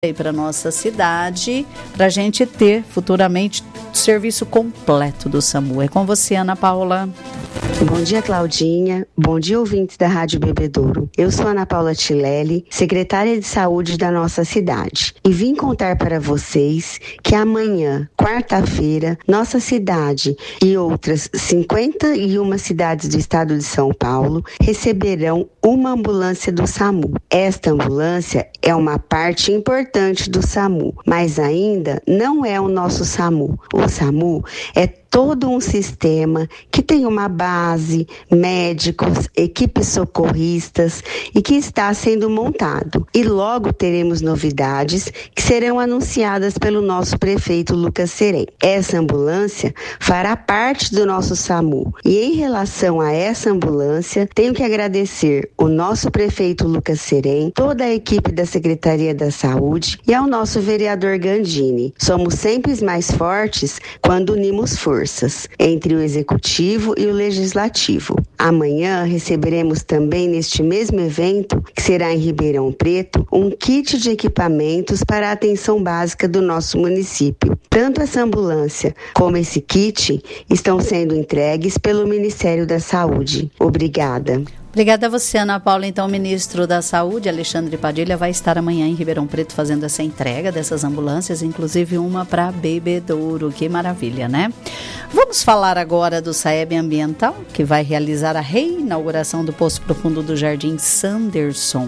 para nossa cidade, para a gente ter futuramente serviço completo do SAMU. É com você, Ana Paula. Bom dia, Claudinha. Bom dia, ouvintes da Rádio Bebedouro. Eu sou Ana Paula Tilelli, secretária de saúde da nossa cidade, e vim contar para vocês que amanhã, quarta-feira, nossa cidade e outras 51 cidades do estado de São Paulo receberão uma ambulância do SAMU. Esta ambulância é uma parte importante do SAMU, mas ainda não é o nosso SAMU. O SAMU é todo um sistema que tem uma base, médicos, equipes socorristas e que está sendo montado. E logo teremos novidades que serão anunciadas pelo nosso prefeito Lucas Serem. Essa ambulância fará parte do nosso SAMU. E em relação a essa ambulância, tenho que agradecer o nosso prefeito Lucas Serem, toda a equipe da Secretaria da Saúde e ao nosso vereador Gandini. Somos sempre mais fortes quando unimos forças entre o Executivo e o Legislativo. Amanhã receberemos também neste mesmo evento, que será em Ribeirão Preto, um kit de equipamentos para a atenção básica do nosso município. Tanto essa ambulância como esse kit estão sendo entregues pelo Ministério da Saúde. Obrigada. Obrigada a você, Ana Paula. Então, o ministro da Saúde, Alexandre Padilha, vai estar amanhã em Ribeirão Preto fazendo essa entrega dessas ambulâncias, inclusive uma para Bebedouro. Que maravilha, né? Vamos falar agora do SAEB Ambiental, que vai realizar a reinauguração do Poço Profundo do Jardim Sanderson.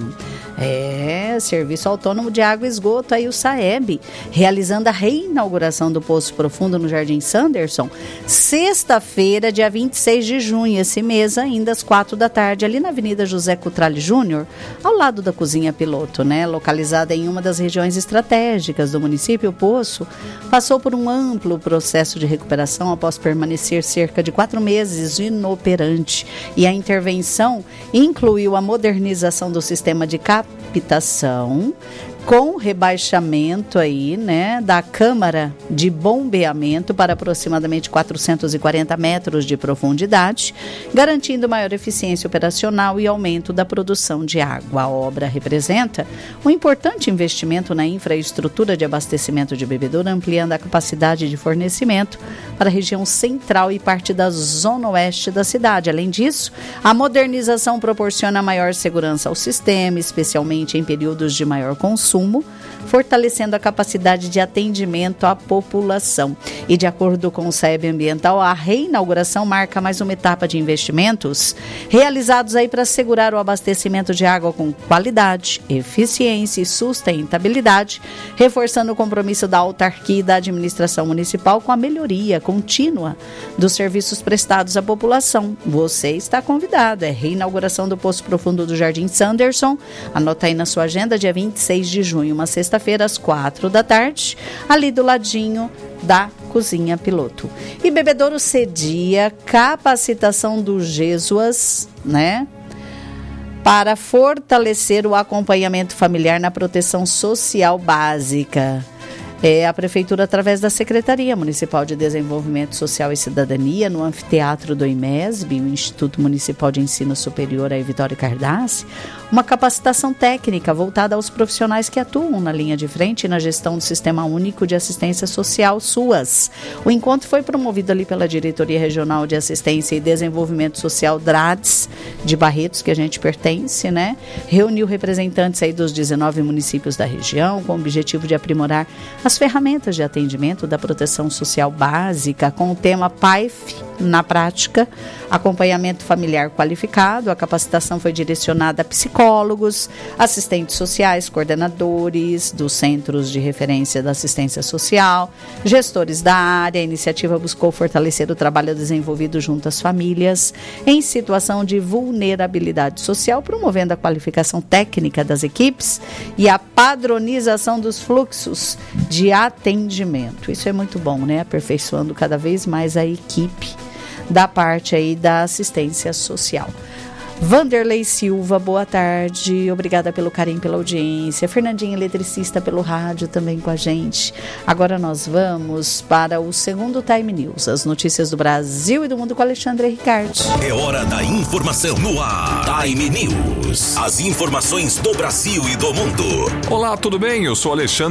Serviço Autônomo de Água e Esgoto, aí o SAEB, realizando a reinauguração do Poço Profundo no Jardim Sanderson, sexta-feira, dia 26 de junho, esse mês ainda, às 4 da tarde, ali na Avenida José Cutrale Júnior, ao lado da Cozinha Piloto, né? Localizada em uma das regiões estratégicas do município, o Poço passou por um amplo processo de recuperação após permanecer cerca de 4 meses inoperante. E a intervenção incluiu a modernização do sistema de captação, com rebaixamento aí, né, da câmara de bombeamento para aproximadamente 440 metros de profundidade, garantindo maior eficiência operacional e aumento da produção de água. A obra representa um importante investimento na infraestrutura de abastecimento de Bebedouro, ampliando a capacidade de fornecimento para a região central e parte da zona oeste da cidade. Além disso, a modernização proporciona maior segurança ao sistema, especialmente em períodos de maior consumo, fortalecendo a capacidade de atendimento à população. E de acordo com o SAEB Ambiental, a reinauguração marca mais uma etapa de investimentos realizados aí para assegurar o abastecimento de água com qualidade, eficiência e sustentabilidade, reforçando o compromisso da autarquia e da administração municipal com a melhoria contínua dos serviços prestados à população. Você está convidado. É reinauguração do Poço Profundo do Jardim Sanderson. Anota aí na sua agenda, dia 26 de junho, uma sexta-feira, às 4 da tarde, ali do ladinho da Cozinha Piloto. E Bebedouro cedia capacitação do GESUAS, né, para fortalecer o acompanhamento familiar na proteção social básica. A Prefeitura, através da Secretaria Municipal de Desenvolvimento Social e Cidadania, no Anfiteatro do IMESB, o Instituto Municipal de Ensino Superior aí, Vitório Cardassi, uma capacitação técnica voltada aos profissionais que atuam na linha de frente na gestão do Sistema Único de Assistência Social, SUAS. O encontro foi promovido ali pela Diretoria Regional de Assistência e Desenvolvimento Social, DRADS, de Barretos, que a gente pertence, né? Reuniu representantes aí dos 19 municípios da região, com o objetivo de aprimorar as ferramentas de atendimento da proteção social básica, com o tema PAIF na prática, acompanhamento familiar qualificado. A capacitação foi direcionada a psicólogos, assistentes sociais, coordenadores dos centros de referência da assistência social, gestores da área. A iniciativa buscou fortalecer o trabalho desenvolvido junto às famílias em situação de vulnerabilidade social, promovendo a qualificação técnica das equipes e a padronização dos fluxos de atendimento. Isso é muito bom, né? Aperfeiçoando cada vez mais a equipe da parte aí da assistência social. Vanderlei Silva, boa tarde, obrigada pelo carinho, pela audiência. Fernandinha, eletricista, pelo rádio também com a gente. Agora nós vamos para o segundo Time News, as notícias do Brasil e do mundo com Alexandre Ricardo. É hora da informação no ar. Time News, as informações do Brasil e do mundo. Olá, tudo bem? Eu sou Alexandre